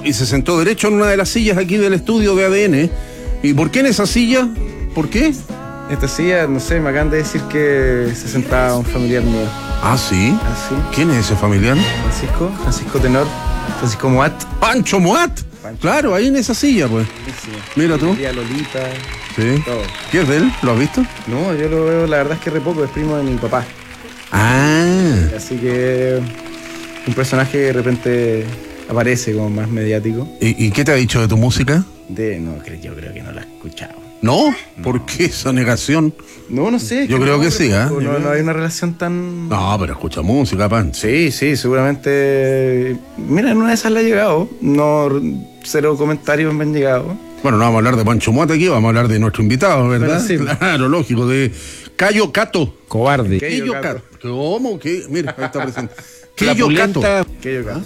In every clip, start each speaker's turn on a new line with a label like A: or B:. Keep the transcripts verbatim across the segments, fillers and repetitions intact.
A: Oh, y se sentó derecho en una de las sillas aquí del estudio de A D N. ¿Y por qué en esa silla? ¿Por qué?
B: Esta silla, no sé, me acaban de decir que se sentaba un familiar mío.
A: Ah, ¿sí?
B: ¿Ah, sí?
A: ¿Quién es ese familiar?
B: Francisco, Francisco Tenor, Francisco Moat.
A: ¡Pancho Moat!
B: Pancho.
A: Claro, ahí en esa silla, pues.
B: Sí.
A: Mira tú.
B: Tía Lolita,
A: Sí.
B: todo.
A: ¿Qué es de él? ¿Lo has visto?
B: No, yo lo veo, la verdad es que re poco, es primo de mi papá.
A: Ah.
B: Así que un personaje que de repente aparece como más mediático.
A: ¿Y, y qué te ha dicho de tu música?
B: De, no, cre- yo creo que no la he escuchado.
A: ¿No? ¿Por qué esa negación?
B: No, no sé. es
A: Yo creo
B: no,
A: que
B: re
A: sí, ¿eh?
B: poco,
A: Yo
B: No,
A: creo-
B: no hay una relación tan...
A: No, pero escucha música, Pancho.
B: Sí, sí, seguramente. Mira, en una de esas le ha llegado. No, cero comentarios me han llegado.
A: Bueno, no vamos a hablar de Pancho Moat aquí, vamos a hablar de nuestro invitado, ¿verdad?
B: Bueno, sí.
A: Claro, lógico, de Cayo Cato.
C: Cobarde.
B: Keyo
A: Keyo
B: Cato.
A: Cato. ¿Cómo? ¿Qué? Mira, ahí está presente.
C: La
A: Keyo Cato.
C: pulenta.
B: Keyo Cato.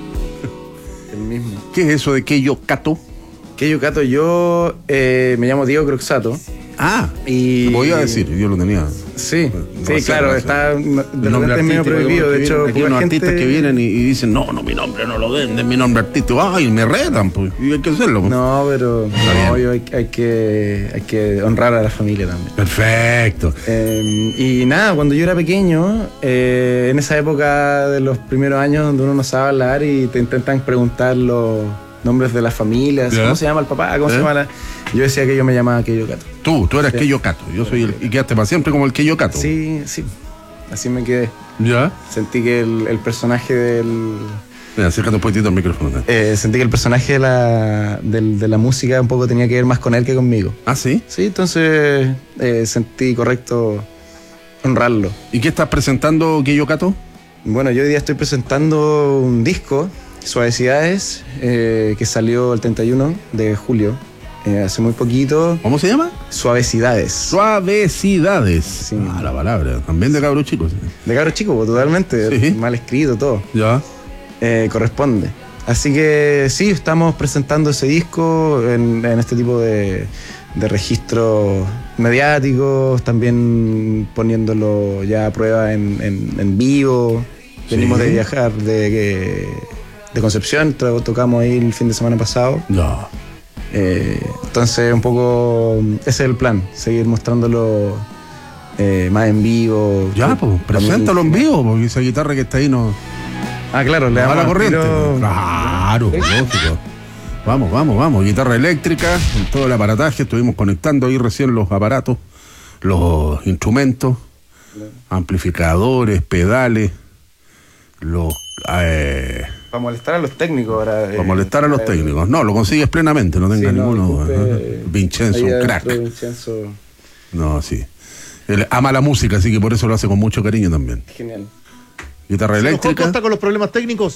B: El mismo.
A: ¿Qué es eso de Keyo Cato?
B: Keyo Cato, yo eh, me llamo Diego Croxato.
A: Ah,
B: Y.
A: lo voy a decir, yo lo tenía.
B: Sí,
A: No
B: sí,
A: sé,
B: claro,
A: no sé.
B: está. De
A: El nombre
B: repente es medio
A: artístico,
B: prohibido.
A: que
B: De hecho,
A: vienen- aquí hay
B: poca
A: unos
B: gente-
A: artistas que vienen y, y dicen, no, no, mi nombre no lo den, den mi nombre artístico. Ay, me retan, pues. Y hay que hacerlo. Pues.
B: No, pero.
A: Está
B: No,
A: bien.
B: yo hay, hay que, hay que honrar a la familia también.
A: Perfecto.
B: Eh, y nada, cuando yo era pequeño, eh, en esa época de los primeros años donde uno no sabe hablar y te intentan preguntar los nombres de las familias,
A: Ya.
B: ¿cómo se llama el papá? ¿Cómo
A: ¿Eh?
B: se llama la...? Yo decía que yo me llamaba Keyo Cato.
A: Tú, tú eras
B: Sí.
A: Keyo Cato. Yo soy el. Y quedaste para siempre como el Keyo Cato.
B: Sí, sí, así me quedé.
A: ¿Ya?
B: Sentí que el, el personaje del...
A: Mira, acércate un poquitito al micrófono.
B: eh, sentí que el personaje de la, del- de la música un poco tenía que ver más con él que conmigo.
A: Ah, sí.
B: Sí, entonces eh, sentí correcto honrarlo.
A: ¿Y qué estás presentando, Keyo Cato?
B: Bueno, yo hoy día estoy presentando un disco, Suavecidades, eh, que salió el treinta y uno de julio, eh, hace muy poquito.
A: ¿Cómo se llama?
B: Suavecidades.
A: Suavecidades.
B: Sí.
A: Ah, la palabra. También de cabros chicos.
B: De cabros chicos, pues, totalmente,
A: Sí.
B: mal escrito, todo.
A: Ya.
B: Eh, corresponde. Así que sí, estamos presentando ese disco en, en este tipo de, de registros mediáticos, también poniéndolo ya a prueba en, en- en vivo. Venimos
A: Sí.
B: de viajar de, de Concepción, to- tocamos ahí el fin de semana pasado.
A: Ya.
B: Eh, entonces un poco ese es el plan, seguir mostrándolo eh, más en vivo.
A: Ya, pues, preséntalo en vivo, porque esa guitarra que está ahí no.
B: Ah, claro, le
A: No va
B: damos
A: la
B: al
A: corriente.
B: tiro-
A: Claro, lógico. Vamos, vamos, vamos. Guitarra eléctrica, en todo el aparataje. Estuvimos conectando ahí recién los aparatos, los instrumentos, amplificadores, pedales, los. Eh,
B: Para molestar a los técnicos ahora.
A: para molestar a los técnicos. No, lo consigues plenamente, no tengas
B: Sí, no,
A: ninguno.
B: disculpe,
A: Ajá. Vincenzo,
B: ahí
A: un
B: adentro
A: crack.
B: de Vincenzo,
A: No, sí. Él ama la música, así que por eso lo hace con mucho cariño también.
B: genial.
A: Guitarra
C: Se enojó
A: eléctrica.
C: Costa con los problemas técnicos.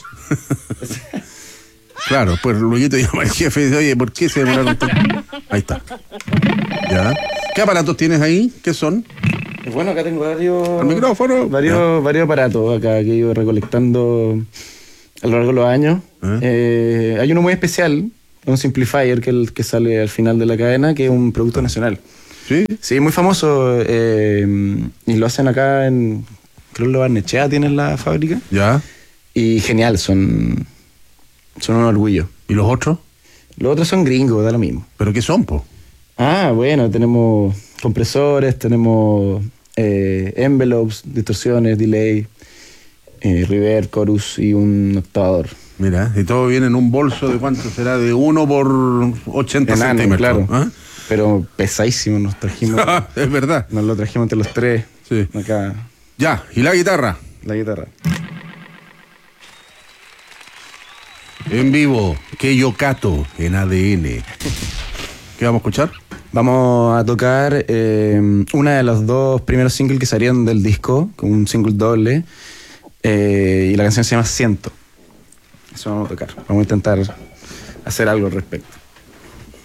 A: Claro, pues luego te llama el jefe y dice, oye, ¿por qué se demoraron tanto? Ahí está. ¿Ya? ¿Qué aparatos tienes ahí? ¿Qué son?
B: Bueno, acá tengo varios.
A: ¿El micrófono?
B: Varios, varios aparatos acá que he ido recolectando a lo largo de los años.
A: ¿Eh?
B: Eh, hay uno muy especial, un simplifier que es el que sale al final de la cadena, que es un producto nacional.
A: ¿Sí?
B: Sí, muy famoso. eh, y lo hacen acá en. Creo que lo Barnechea tienen la fábrica.
A: ¿Ya?
B: Y genial, son. Son un orgullo.
A: ¿Y los otros?
B: Los otros son gringos, da lo mismo.
A: ¿Pero qué son, po?
B: Ah, bueno, tenemos compresores, tenemos eh, envelopes, distorsiones, delay, eh, reverb, chorus y un octavador.
A: Mira, y todo viene en un bolso de cuánto será, de uno por ochenta
B: Enano,
A: centímetros.
B: claro.
A: ¿Ah?
B: Pero pesadísimo, nos trajimos.
A: Es verdad.
B: Nos lo trajimos entre los tres.
A: Sí.
B: Acá,
A: Ya, ¿y la guitarra?
B: la guitarra.
A: En vivo, Keyo Cato, en A D N. ¿Qué vamos a escuchar?
B: Vamos a tocar eh, una de los dos primeros singles que salieron del disco, con un single doble, eh, y la canción se llama Ciento. Eso vamos a tocar. Vamos a intentar hacer algo al respecto.